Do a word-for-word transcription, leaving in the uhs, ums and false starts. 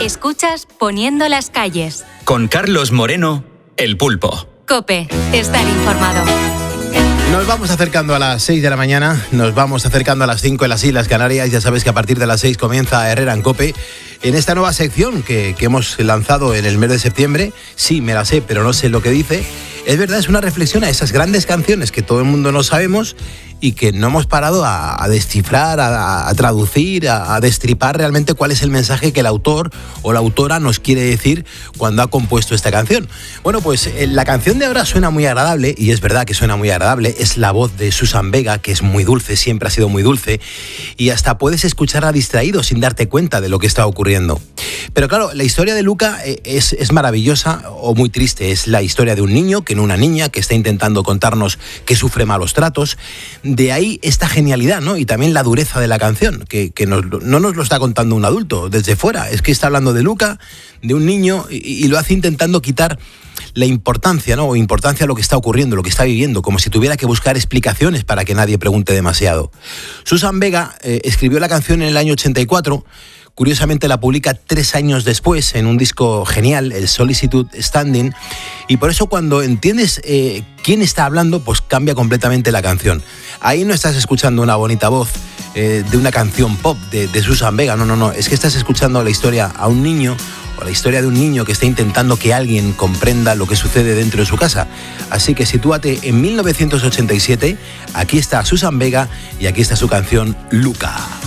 Escuchas Poniendo las calles. Con Carlos Moreno, El Pulpo. COPE, estar informado. Nos vamos acercando a las seis de la mañana, nos vamos acercando a las cinco en las Islas Canarias. Ya sabes que a partir de las seis comienza Herrera en COPE. En esta nueva sección que, que hemos lanzado en el mes de septiembre, sí, me la sé, pero no sé lo que dice. Es verdad, es una reflexión a esas grandes canciones que todo el mundo no sabemos y que no hemos parado a, a descifrar, a, a traducir, a, a destripar realmente cuál es el mensaje que el autor o la autora nos quiere decir cuando ha compuesto esta canción. Bueno, pues eh, la canción de ahora suena muy agradable, y es verdad que suena muy agradable. Es la voz de Susan Vega, que es muy dulce, siempre ha sido muy dulce, y hasta puedes escucharla distraído sin darte cuenta de lo que está ocurriendo. Pero claro, la historia de Luca es, es maravillosa o muy triste. Es la historia de un niño, que no una niña, que está intentando contarnos que sufre malos tratos. De ahí esta genialidad, ¿no? Y también la dureza de la canción, que, que nos, no nos lo está contando un adulto desde fuera. Es que está hablando de Luca, de un niño, y, y lo hace intentando quitar la importancia, ¿no? O importancia a lo que está ocurriendo, lo que está viviendo, como si tuviera que buscar explicaciones para que nadie pregunte demasiado. Susan Vega eh, escribió la canción en el año ochenta y cuatro. Curiosamente la publica tres años después en un disco genial, el Solitude Standing, y por eso cuando entiendes eh, quién está hablando, pues cambia completamente la canción. Ahí no estás escuchando una bonita voz eh, de una canción pop de, de Susan Vega, no, no, no, es que estás escuchando la historia a un niño, o la historia de un niño que está intentando que alguien comprenda lo que sucede dentro de su casa. Así que sitúate en mil novecientos ochenta y siete, aquí está Susan Vega y aquí está su canción Luca.